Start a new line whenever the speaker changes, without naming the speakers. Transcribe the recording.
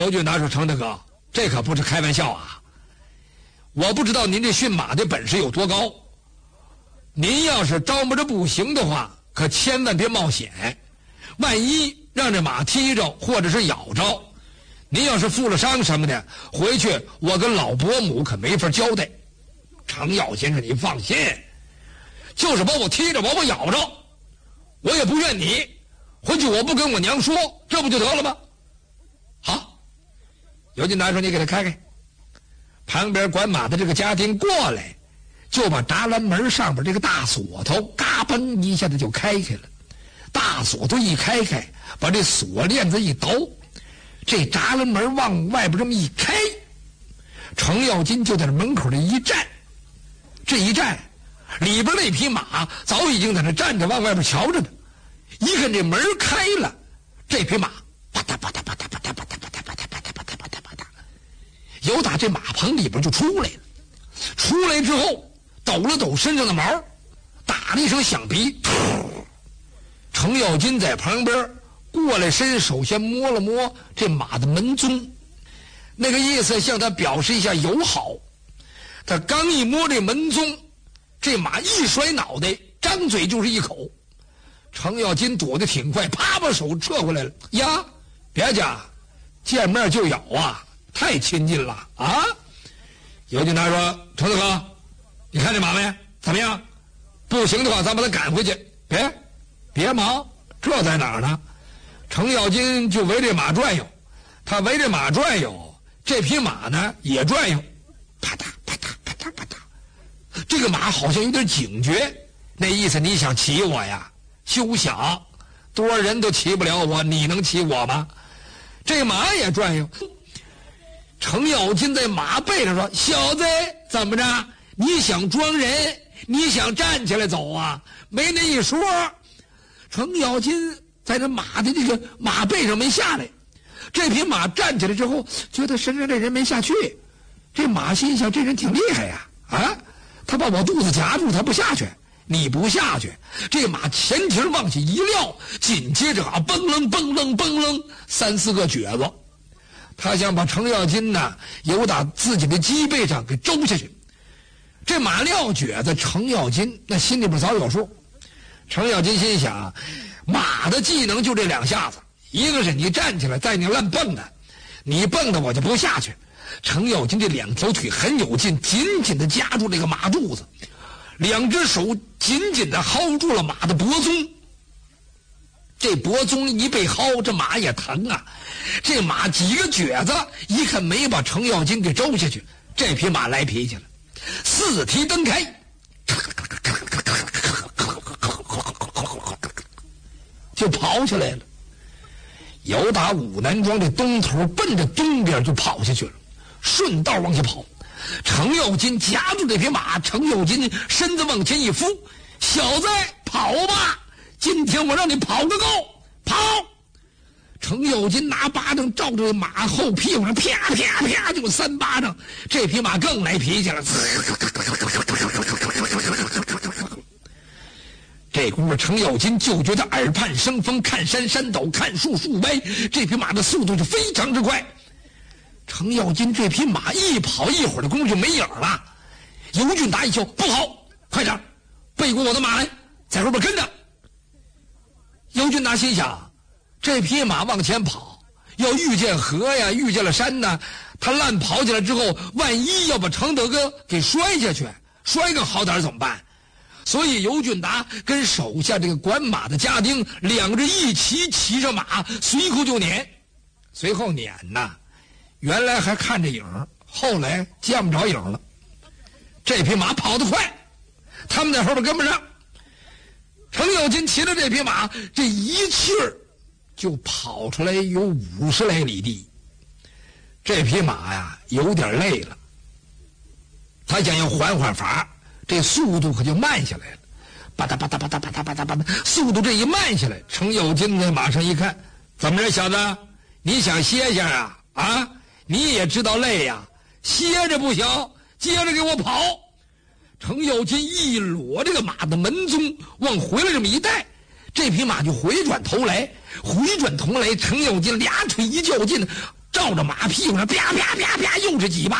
尤俊达说：“程大哥，这可不是开玩笑啊！我不知道您这驯马的本事有多高。您要是招摸着不行的话，可千万别冒险。万一让这马踢着或者是咬着，您要是负了伤什么的，回去我跟老伯母可没法交代。”程咬金说：“你放心，就是把我踢着，把我咬着，我也不怨你。回去我不跟我娘说，这不就得了吗？”好。尤金达说：“你给他开开。”旁边管马的这个家丁过来，就把栅栏门上边这个大锁头嘎嘣一下子就开开了。大锁头一开开，把这锁链子一倒，这栅栏门往外边这么一开，程咬金就在这门口这一站。这一站，里边那匹马早已经在那站着往外边瞧着呢。一看这门开了，这匹马啪嗒啪嗒啪嗒啪嗒啪嗒啪嗒啪嗒啪嗒啪嗒啪嗒啪嗒，由打这马棚里边就出来了。出来之后，抖了抖身上的毛，打了一声响鼻。程咬金在旁边过来伸手先摸了摸这马的门鬃，那个意思向他表示一下友好。他刚一摸这门鬃，这马一甩脑袋，张嘴就是一口。程咬金躲得挺快，啪把手撤回来了。呀，别介，见面就咬啊，太亲近了啊！尤金达说：“程大哥，你看这马没？怎么样？不行的话，咱把他赶回去。别忙，这在哪儿呢？”程咬金就围着马转悠，他围着马转悠，这匹马呢也转悠，啪嗒啪嗒啪嗒啪嗒。这个马好像有点警觉，那意思你想骑我呀？休想，多少人都骑不了我，你能骑我吗？这马也转悠。程咬金在马背上说：“小子，怎么着？你想装人？你想站起来走啊？没那一说。”程咬金在这马的这个马背上没下来。这匹马站起来之后，觉得身上这人没下去。这马心想：这人挺厉害呀！啊，他把我肚子夹住，他不下去。你不下去，这马前蹄往起一撂，紧接着蹦楞蹦楞蹦楞3、4个蹶子，他想把程咬金呢由打自己的脊背上给周下去。这马撂蹶子，程咬金那心里边早有数。程咬金心想，马的技能就这2下子，一个是你站起来，再你乱蹦的，你蹦的我就不下去。程咬金这2条腿很有劲，紧紧地夹住这个马肚子，2只手紧紧地薅住了马的脖鬃。这脖鬃一被薅，这马也疼啊。这马几个蹶子一看没把程咬金给周下去，这匹马来脾气了，4蹄蹬开，就跑起来了。由打武南庄这东头奔着东边就跑下去了，顺道往下跑。程咬金夹住这匹马，程咬金身子往前一扶：“小子，跑吧！今天我让你跑个够！跑！”程咬金拿巴掌照着马后屁股上啪啪啪就3巴掌，这匹马更来脾气了。这功夫，程咬金就觉得耳畔生风，看山山倒，看树树歪，这匹马的速度就非常之快。程咬金这匹马一跑一会儿的功夫就没影了。尤俊达一瞧，不好，快点背过我的马来，在后边跟着。尤俊达心想，这匹马往前跑，要遇见河呀，遇见了山呢，他乱跑起来之后，万一要把程大哥给摔下去，摔个好点怎么办？所以尤俊达跟手下这个管马的家丁2个人一起骑着马，随后就撵。随后撵呐，原来还看着影，后来见不着影了。这匹马跑得快，他们在后边跟不上。程咬金骑着这匹马，这一气儿就跑出来有50来里地。这匹马呀有点累了，他想要缓缓法，这速度可就慢下来了，吧嗒吧嗒吧嗒吧嗒吧嗒吧嗒，速度这一慢下来，程咬金在马上一看，怎么着，小子，你想歇下啊？啊，你也知道累呀，歇着不行，接着给我跑。程咬金一裸这个马的门鬃往回来这么一带，这匹马就回转头来，程咬金2腿一较劲， 照着马屁股上啪啪啪啪又是几巴。